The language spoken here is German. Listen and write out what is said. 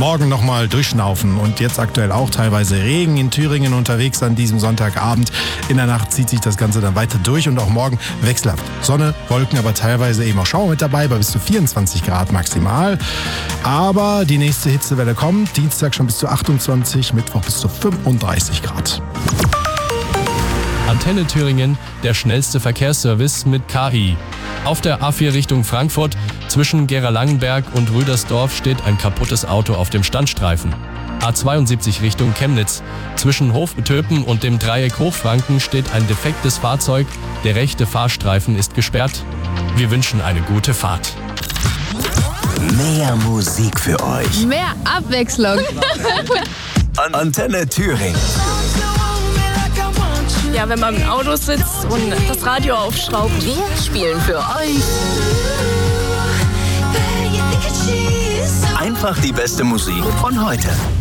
morgen nochmal durchschnaufen. Und jetzt aktuell auch teilweise Regen in Thüringen unterwegs an diesem Sonntagabend. In der Nacht zieht sich das Ganze dann weiter durch und auch morgen wechselhaft. Sonne, Wolken, aber teilweise eben auch Schauer mit dabei, bei bis zu 24 Grad maximal. Aber die nächste Hitzewelle kommt. Dienstag schon bis zu 28, Mittwoch bis zu 35 Grad. Antenne Thüringen, der schnellste Verkehrsservice mit KI. Auf der A4 Richtung Frankfurt zwischen Gera-Langenberg und Rüdersdorf steht ein kaputtes Auto auf dem Standstreifen. A72 Richtung Chemnitz. Zwischen Hofbetöpen und dem Dreieck Hochfranken steht ein defektes Fahrzeug. Der rechte Fahrstreifen ist gesperrt. Wir wünschen eine gute Fahrt. Mehr Musik für euch. Mehr Abwechslung. Antenne Thüringen. Ja, wenn man im Auto sitzt und das Radio aufschraubt. Wir spielen für euch Einfach die beste Musik von heute.